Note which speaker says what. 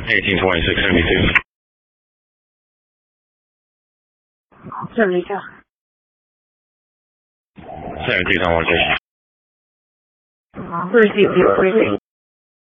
Speaker 1: 182672.
Speaker 2: 72.
Speaker 1: 72 on 1 station.
Speaker 2: Receive 046.